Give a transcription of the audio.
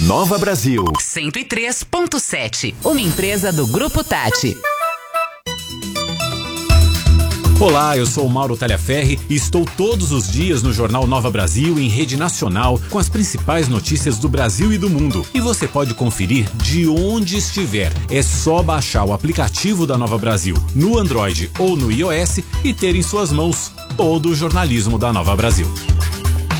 Nova Brasil 103.7, uma empresa do Grupo Tati. Olá, eu sou o Mauro Talhaferri e estou todos os dias no Jornal Nova Brasil em rede nacional com as principais notícias do Brasil e do mundo. E você pode conferir de onde estiver. É só baixar o aplicativo da Nova Brasil no Android ou no iOS e ter em suas mãos todo o jornalismo da Nova Brasil.